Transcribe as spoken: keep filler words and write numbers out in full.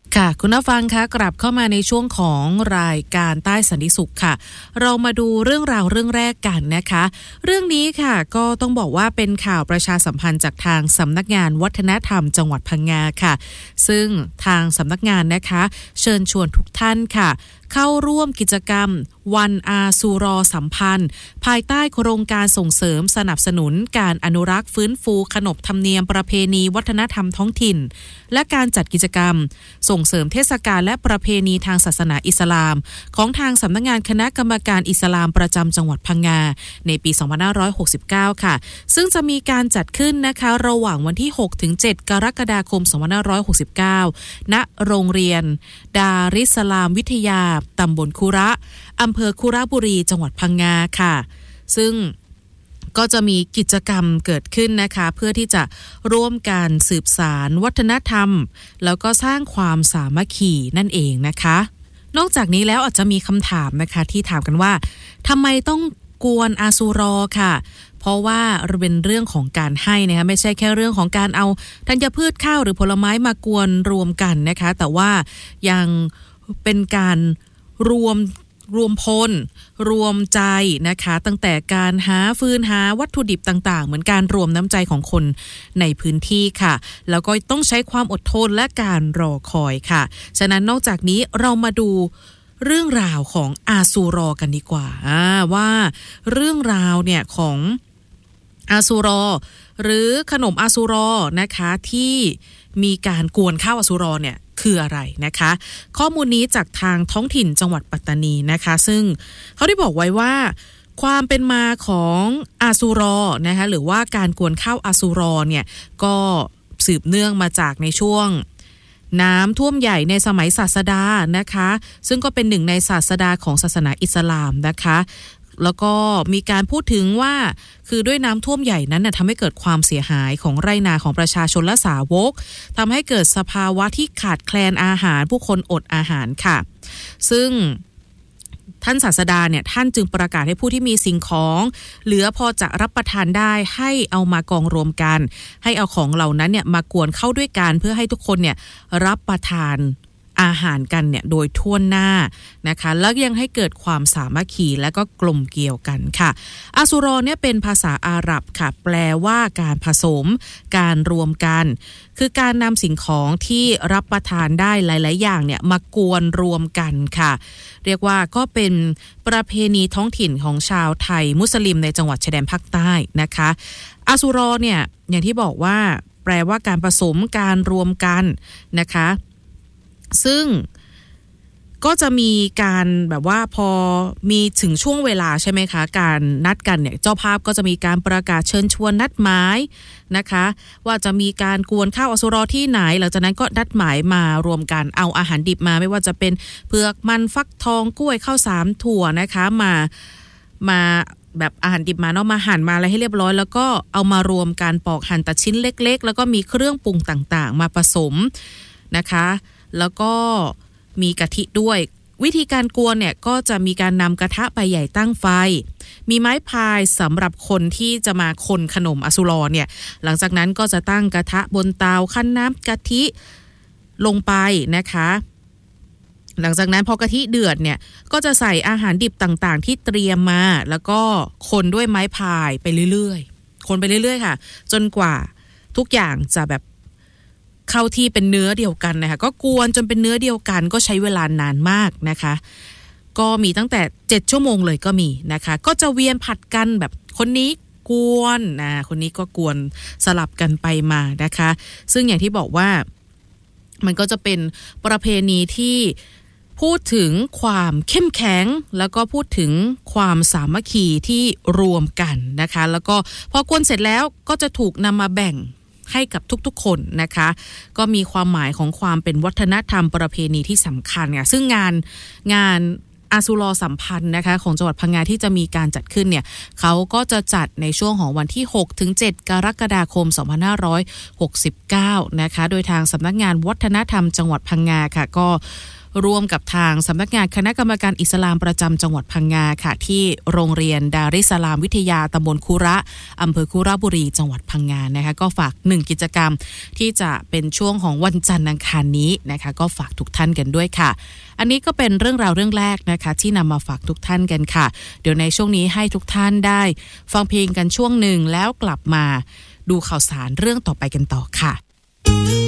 ค่ะคุณผู้ฟังคะกลับเข้ามาในช่วงของรายการใต้สันติสุขค่ะเรามาดูเรื่องราวเรื่องแรกกันนะคะเรื่องนี้ค่ะก็ต้องบอกว่าเป็นข่าวประชาสัมพันธ์จากทางสำนักงานวัฒนธรรมจังหวัดพังงาค่ะซึ่งทางสำนักงานนะคะเชิญชวนทุกท่านค่ะเข้าร่วมกิจกรรมวันอาซูรอสัมพันธ์ภายใต้โครงการส่งเสริมสนับสนุนการอนุรักษ์ฟื้นฟูขนบธรรมเนียมประเพณีวัฒนธรรมท้องถิ่นและการจัดกิจกรรมส่งเสริมเทศกาลและประเพณีทางศาสนาอิสลามของทางสำนักงานคณะกรรมการอิสลามประจำจังหวัดพังงาในปีสองพันห้าร้อยหกสิบเก้าค่ะซึ่งจะมีการจัดขึ้นนะคะระหว่างวันที่หกถึงเจ็ดกรกฎาคมสองพันห้าร้อยหกสิบเก้าณโรงเรียนดาริสลามวิทยาตำบลคุระอำเภอคุระบุรีจังหวัดพังงาค่ะซึ่งก็จะมีกิจกรรมเกิดขึ้นนะคะเพื่อที่จะร่วมกันสืบสานวัฒนธรรมแล้วก็สร้างความสามัคคีนั่นเองนะคะนอกจากนี้แล้วอาจจะมีคำถามนะคะที่ถามกันว่าทำไมต้องกวนอาซูรอค่ะเพราะว่าเป็นเรื่องของการให้นะคะไม่ใช่แค่เรื่องของการเอาธัญพืชข้าวหรือผลไม้มากวนรวมกันนะคะแต่ว่ายังเป็นการรวมรวมพลรวมใจนะคะตั้งแต่การหาฟืนหาวัตถุดิบต่างๆเหมือนการรวมน้ำใจของคนในพื้นที่ค่ะแล้วก็ต้องใช้ความอดทนและการรอคอยค่ะฉะนั้นนอกจากนี้เรามาดูเรื่องราวของอาซูรอกันดีกว่าว่าเรื่องราวเนี่ยของอาซูรอหรือขนมอาซูรอนะคะที่มีการกวนข้าวอาซูรอเนี่ยคืออะไรนะคะข้อมูลนี้จากทางท้องถิ่นจังหวัดปัตตานีนะคะซึ่งเขาได้บอกไว้ว่าความเป็นมาของอาซูรอนะคะหรือว่าการกวนข้าวอาซูรอเนี่ยก็สืบเนื่องมาจากในช่วงน้ำท่วมใหญ่ในสมัยศาสดานะคะซึ่งก็เป็นหนึ่งในศาสดาของศาสนาอิสลามนะคะแล้วก็มีการพูดถึงว่าคือด้วยน้ำท่วมใหญ่นั้นน่ะทำให้เกิดความเสียหายของไร่นาของประชาชนและสาวกทำให้เกิดสภาวะที่ขาดแคลนอาหารผู้คนอดอาหารค่ะซึ่งท่านศาสดาเนี่ยท่านจึงประกาศให้ผู้ที่มีสิ่งของเหลือพอจะรับประทานได้ให้เอามากองรวมกันให้เอาของเหล่านั้นเนี่ยมากวนเข้าด้วยกันเพื่อให้ทุกคนเนี่ยรับประทานอาหารกันเนี่ยโดยทั่วหน้านะคะแล้วยังให้เกิดความสามัคคีและก็กลมเกลี่ยวกันค่ะอาซูรอเนี่ยเป็นภาษาอาหรับค่ะแปลว่าการผสมการรวมกันคือการนำสิ่งของที่รับประทานได้หลายๆอย่างเนี่ยมากวนรวมกันค่ะเรียกว่าก็เป็นประเพณีท้องถิ่นของชาวไทยมุสลิมในจังหวัดชายแดนภาคใต้นะคะอาซูรอเนี่ยอย่างที่บอกว่าแปลว่าการผสมการรวมกันนะคะซึ่งก็จะมีการแบบว่าพอมีถึงช่วงเวลาใช่ไหมคะการนัดกันเนี่ยเจ้าภาพก็จะมีการประกาศเชิญชวนนัดหมายนะคะว่าจะมีการกวนข้าวอาซูรอที่ไหนหลังจากนั้นก็นัดหมายมารวมกันเอาอาหารดิบมาไม่ว่าจะเป็นเผือกมันฟักทองกล้วยข้าวสามถั่วนะคะมามาแบบอาหารดิบมาเนาะมาหั่นมาอะไรให้เรียบร้อยแล้วก็เอามารวมกันปอกหั่นตัดชิ้นเล็กๆแล้วก็มีเครื่องปรุงต่างๆมาผสมนะคะแล้วก็มีกะทิด้วยวิธีการกวนเนี่ยก็จะมีการนำกระทะใบใหญ่ตั้งไฟมีไม้พายสำหรับคนที่จะมาคนขนมอาซูรอเนี่ยหลังจากนั้นก็จะตั้งกระทะบนเตาคั่นน้ำกะทิลงไปนะคะหลังจากนั้นพอกะทิเดือดเนี่ยก็จะใส่อาหารดิบต่างๆที่เตรียมมาแล้วก็คนด้วยไม้พายไปเรื่อยๆคนไปเรื่อยๆค่ะจนกว่าทุกอย่างจะแบบเข้าที่เป็นเนื้อเดียวกันนะคะก็กวนจนเป็นเนื้อเดียวกันก็ใช้เวลานานมากนะคะก็มีตั้งแต่เจ็ดชั่วโมงเลยก็มีนะคะก็จะเวียนผัดกันแบบคนนี้กวนนะคนนี้ก็กวนสลับกันไปมานะคะซึ่งอย่างที่บอกว่ามันก็จะเป็นประเพณีที่พูดถึงความเข้มแข็งแล้วก็พูดถึงความสามัคคีที่รวมกันนะคะแล้วก็พอกวนเสร็จแล้วก็จะถูกนำมาแบ่งให้กับทุกๆคนนะคะก็มีความหมายของความเป็นวัฒนธรรมประเพณีที่สำคัญค่ะซึ่งงานงานอาซูรอสัมพันธ์นะคะของจังหวัดพังงาที่จะมีการจัดขึ้นเนี่ยเขาก็จะจัดในช่วงของวันที่หกถึงเจ็ดกรกฎาคมสองพันห้าร้อยหกสิบเก้านะคะโดยทางสำนักงานวัฒนธรรมจังหวัดพังงาค่ะก็ร่วมกับทางสำนักงานคณะกรรมการอิสลามประจำจังหวัดพังงาค่ะที่โรงเรียนดาริสลามวิทยาตำบลคุระอำเภอคุระบุรีจังหวัดพังงานะคะก็ฝากหนึ่งกิจกรรมที่จะเป็นช่วงของวันจันทร์อังคารนี้นะคะก็ฝากทุกท่านกันด้วยค่ะอันนี้ก็เป็นเรื่องราวเรื่องแรกนะคะที่นำมาฝากทุกท่านกันค่ะเดี๋ยวในช่วงนี้ให้ทุกท่านได้ฟังเพลงกันช่วงหนึ่งแล้วกลับมาดูข่าวสารเรื่องต่อไปกันต่อค่ะ